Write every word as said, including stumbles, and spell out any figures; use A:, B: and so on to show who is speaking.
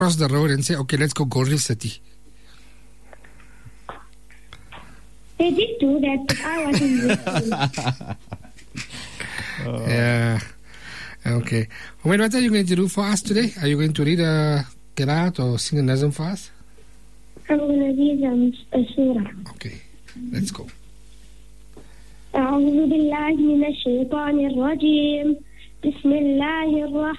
A: cross the road and say, okay, let's go Golden City.
B: They did do that, but I wasn't listening.
A: uh. Yeah. Okay. Well, what are you going to do for us today? Are you going to read a qiraat or sing a nazm for us?
B: I'm going to read um, a surah.
A: Okay. Let's go.
B: أعوذ بالله من الشيطان الرجيم بسم الله الرحمن